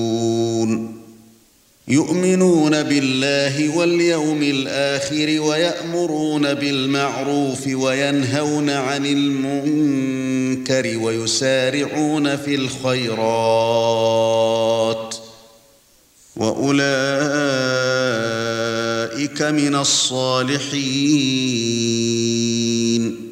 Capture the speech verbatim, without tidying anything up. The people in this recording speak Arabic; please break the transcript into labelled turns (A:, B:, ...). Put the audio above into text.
A: يؤمنون بالله واليوم الآخر ويأمرون بالمعروف وينهون عن المنكر ويسارعون في الخيرات وأولئك من الصالحين